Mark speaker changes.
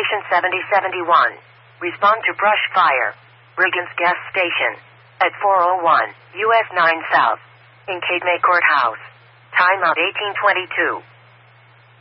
Speaker 1: Station 7071. Respond to brush fire. Brigands Gas Station. At 401 US 9 South. In Cape May Courthouse. Timeout 1822.